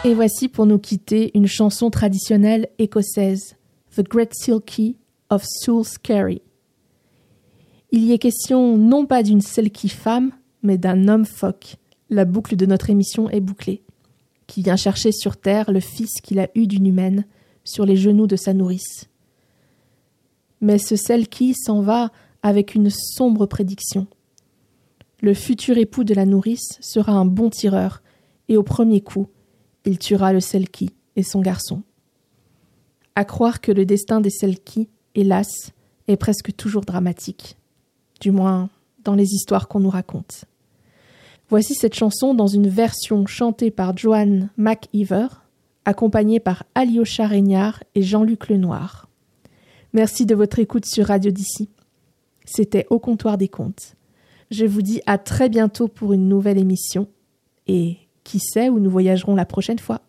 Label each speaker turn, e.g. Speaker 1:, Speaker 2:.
Speaker 1: Et voici pour nous quitter une chanson traditionnelle écossaise, The Great Silkie of Sewell's Carry. Il y est question non pas d'une Selkie femme, mais d'un homme phoque. La boucle de notre émission est bouclée, qui vient chercher sur terre le fils qu'il a eu d'une humaine sur les genoux de sa nourrice. Mais ce Selkie s'en va avec une sombre prédiction. Le futur époux de la nourrice sera un bon tireur, et au premier coup, il tuera le Selkie et son garçon. À croire que le destin des Selkies, hélas, est presque toujours dramatique. Du moins, dans les histoires qu'on nous raconte. Voici cette chanson dans une version chantée par Joan McIver, accompagnée par Alyosha Régnard et Jean-Luc Lenoir. Merci de votre écoute sur Radio d'Ici. C'était Au comptoir des contes. Je vous dis à très bientôt pour une nouvelle émission et qui sait où nous voyagerons la prochaine fois.